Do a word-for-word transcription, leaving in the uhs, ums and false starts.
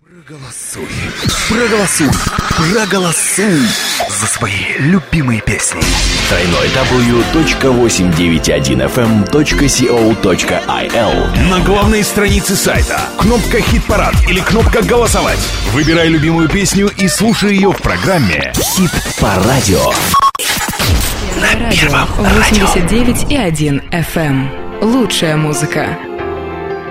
Проголосуй, проголосуй, проголосуй за свои любимые песни. дабл ю дабл ю дабл ю точка восемьсот девяносто один эф эм точка си о точка ай эл. На главной странице сайта кнопка «Хит-парад» или кнопка «Голосовать». Выбирай любимую песню и слушай ее в программе «Хит по радио». На первом радио восемьдесят девять и один эф эм. Лучшая музыка.